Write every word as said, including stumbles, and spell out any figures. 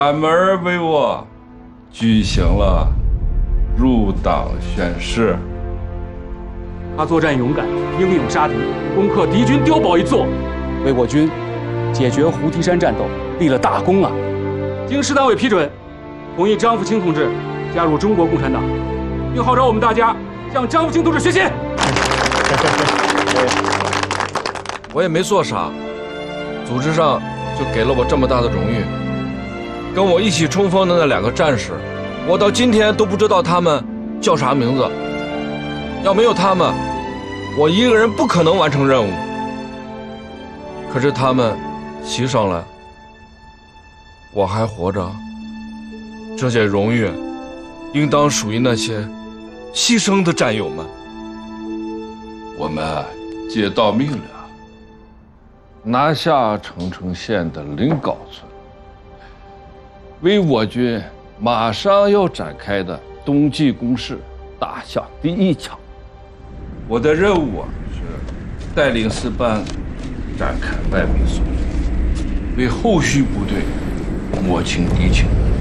俺们儿为我举行了入党宣誓。 他作战勇敢，英勇杀敌，攻克敌军碉堡一座，为我军解决胡提山战斗立了大功啊！经师党委批准，同意张富清同志加入中国共产党，并号召我们大家向张富清同志学习。 我也没做啥，组织上就给了我这么大的荣誉。跟我一起冲锋的那两个战士，我到今天都不知道他们叫啥名字。要没有他们，我一个人不可能完成任务。可是他们骑上来，我还活着，这些荣誉应当属于那些牺牲的战友们。 我们接到命令，拿下澄城县的临高村，为我军马上要展开的冬季攻势打下第一枪。我的任务啊是带领四班展开外围搜索，为后续部队摸清敌情。